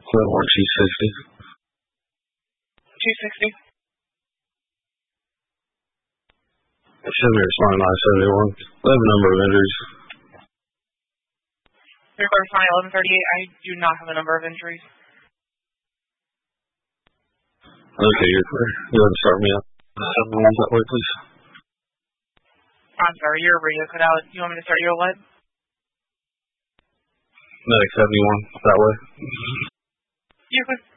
Or G60. G60. Should be responding to I-71. I have a number of injuries. You're responding 1138. I do not have a number of injuries. Okay, you're clear. Go ahead and start me up. 71 that way, please. I'm sorry, your radio cut out. You want me to start you at what? Medic 71 that way. You're good.